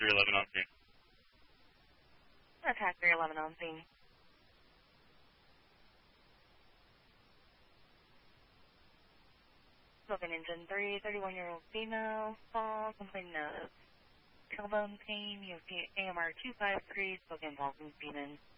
311 on scene. Attack 311 on scene. Smoking engine 3, 31-year-old female, fall, complaining of tailbone pain, AMR 253, smoking involved in Seaman.